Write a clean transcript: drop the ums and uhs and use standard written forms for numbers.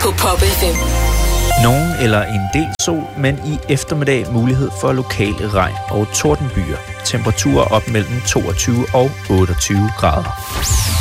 på Pop FM. Nogen eller en del sol, men i eftermiddag mulighed for lokale regn og tordenbyer. Temperaturer op mellem 22 og 28 grader.